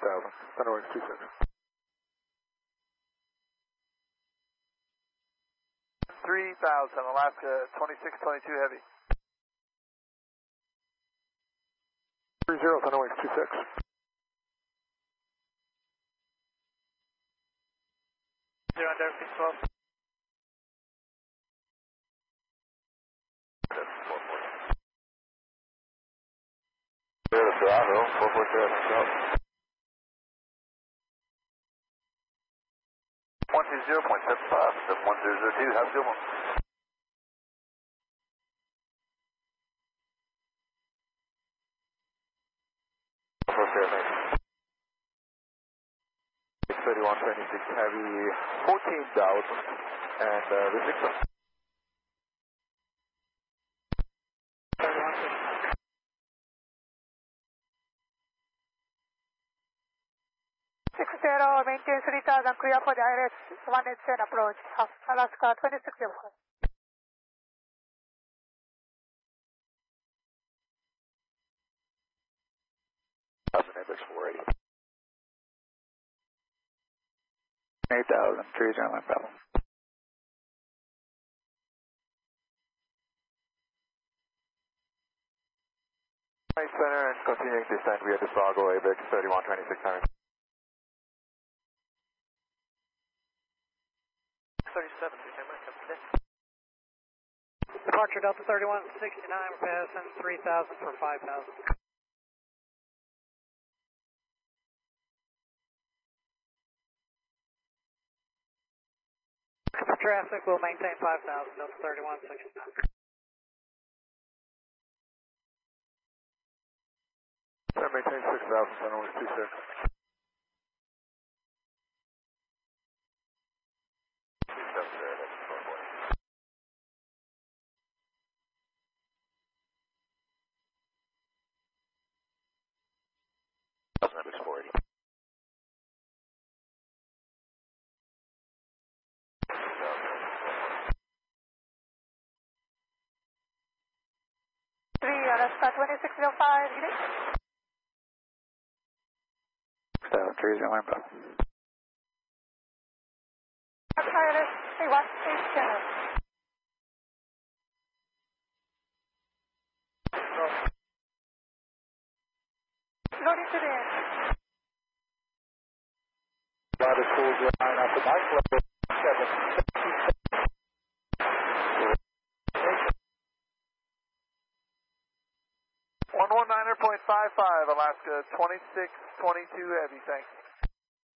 3000, Thunder Wings 26. 3000, Alaska 2622 Heavy. 30, Thunder Wings 26. Zero under 612. Toronto, 440, 120.75, 1002, have a good one. It's 3126 Heavy, 14,000, and the 6 60, maintain 3000, clear for the IRS 187 approach, Alaska 2605. Index 480. 8000, 30, my problem. Nice center and continuing descent via the Fargo ABEX 3126 Heavy. 37, okay. Departure Delta 3169, we're passing 3000 for 5000. For traffic, we'll maintain 5000, Delta 3169. Maintain 6000, Thunder Wings 26. Index 480. Alaska 2605, 30, my problem. IRS 3187. Loading to the end. Latitude line up the mic level 7. 119.55, Alaska 2622 Heavy, thanks.